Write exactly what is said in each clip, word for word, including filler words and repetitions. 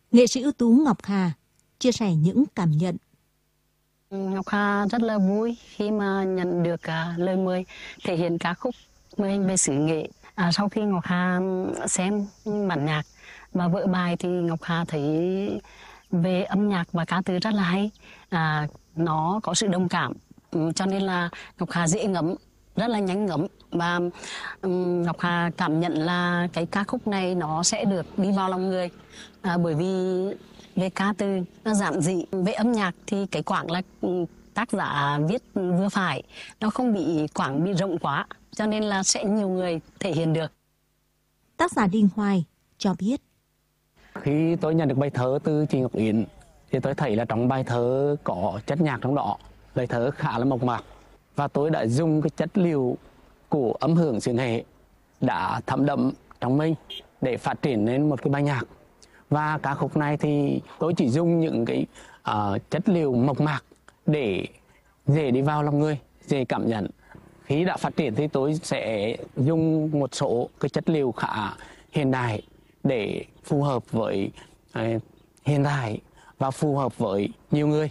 Nghệ sĩ ưu tú Ngọc Hà chia sẻ những cảm nhận. Ngọc Hà rất là vui khi mà nhận được uh, lời mời thể hiện ca khúc mời về xứ Nghệ. À, sau khi Ngọc Hà xem bản nhạc và vở bài thì Ngọc Hà thấy về âm nhạc và ca từ rất là hay. À, nó có sự đồng cảm, cho nên là Ngọc Hà dễ ngấm, rất là nhanh ngấm, và um, Ngọc Hà cảm nhận là cái ca khúc này nó sẽ được đi vào lòng người, à, bởi vì về ca từ nó giản dị, về âm nhạc thì cái quãng là tác giả viết vừa phải, nó không bị quãng bị rộng quá, cho nên là sẽ nhiều người thể hiện được. Tác giả Đình Hoài cho biết: Khi tôi nhận được bài thơ từ chị Ngọc Yến thì tôi thấy là trong bài thơ có chất nhạc trong đó, lời thơ khá là mộc mạc, và tôi đã dùng cái chất liệu của âm hưởng xứ Nghệ đã thấm đậm trong mình để phát triển nên một cái bài nhạc. Và ca khúc này thì tôi chỉ dùng những cái uh, chất liệu mộc mạc để dễ đi vào lòng người, dễ cảm nhận. Khi đã phát triển thì tôi sẽ dùng một số cái chất liệu khá hiện đại để phù hợp với uh, hiện đại và phù hợp với nhiều người.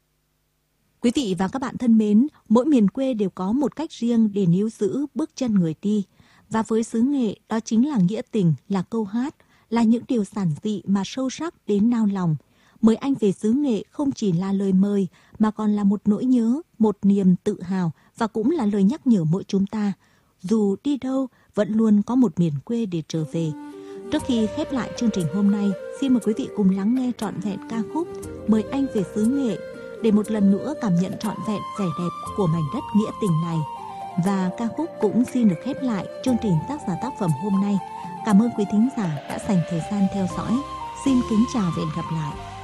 Quý vị và các bạn thân mến, mỗi miền quê đều có một cách riêng để níu giữ bước chân người đi. Và với xứ Nghệ, đó chính là nghĩa tình, là câu hát, là những điều giản dị mà sâu sắc đến nao lòng. Mời anh về xứ Nghệ không chỉ là lời mời, mà còn là một nỗi nhớ, một niềm tự hào, và cũng là lời nhắc nhở mỗi chúng ta. Dù đi đâu, vẫn luôn có một miền quê để trở về. Trước khi khép lại chương trình hôm nay, xin mời quý vị cùng lắng nghe trọn vẹn ca khúc Mời Anh Về Xứ Nghệ, để một lần nữa cảm nhận trọn vẹn vẻ đẹp của mảnh đất nghĩa tình này. Và ca khúc cũng xin được khép lại chương trình tác giả tác phẩm hôm nay. Cảm ơn quý thính giả đã dành thời gian theo dõi. Xin kính chào và hẹn gặp lại.